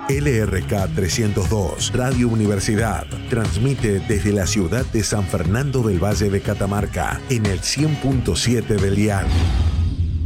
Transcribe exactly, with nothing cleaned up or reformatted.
L R K trescientos dos, Radio Universidad, transmite desde la ciudad de San Fernando del Valle de Catamarca en el cien punto siete del dial.